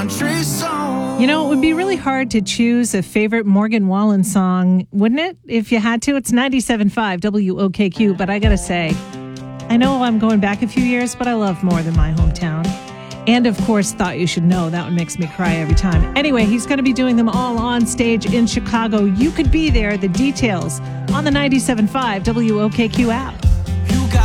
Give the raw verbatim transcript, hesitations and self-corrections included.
You know, it would be really hard to choose a favorite Morgan Wallen song, wouldn't it? If you had to. It's ninety-seven point five W O K Q, but I gotta say, I know I'm going back a few years, but I love More Than My Hometown. And of course, Thought You Should Know. That one makes me cry every time. Anyway, he's going to be doing them all on stage in Chicago. You could be there. The details on the ninety-seven point five W O K Q app.